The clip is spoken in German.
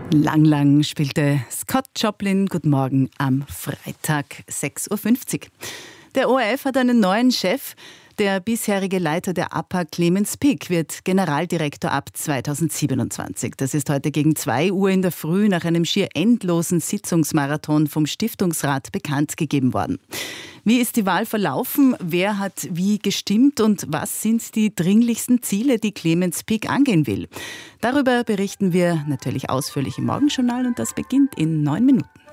Lang spielte Scott Joplin Guten Morgen am Freitag 6.50 Uhr. Der ORF hat einen neuen Chef. Der bisherige Leiter der APA, Clemens Pick, wird Generaldirektor ab 2027. Das ist heute gegen 2 Uhr in der Früh nach einem schier endlosen Sitzungsmarathon vom Stiftungsrat bekannt gegeben worden. Wie ist die Wahl verlaufen? Wer hat wie gestimmt? Und was sind die dringlichsten Ziele, die Clemens Pick angehen will? Darüber berichten wir natürlich ausführlich im Morgenjournal und das beginnt in 9 Minuten.